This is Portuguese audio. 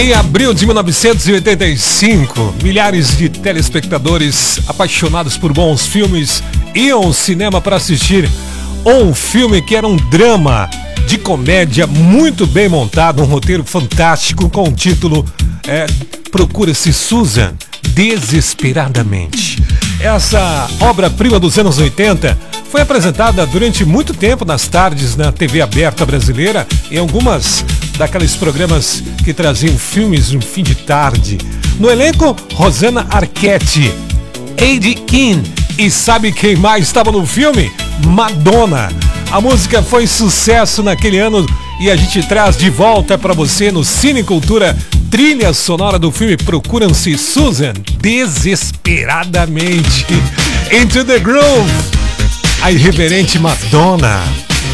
Em abril de 1985, milhares de telespectadores apaixonados por bons filmes iam ao cinema para assistir um filme que era um drama de comédia muito bem montado, um roteiro fantástico com o título Procura-se Susan Desesperadamente. Essa obra-prima dos anos 80 foi apresentada durante muito tempo nas tardes na TV aberta brasileira, em algumas daqueles programas que traziam filmes no fim de tarde. No elenco, Rosanna Arquette, Eddie Keane e sabe quem mais estava no filme? Madonna. A música foi sucesso naquele ano e a gente traz de volta para você no Cine Cultura trilha sonora do filme Procura-se Susan Desesperadamente. Into the Groove, a irreverente Madonna.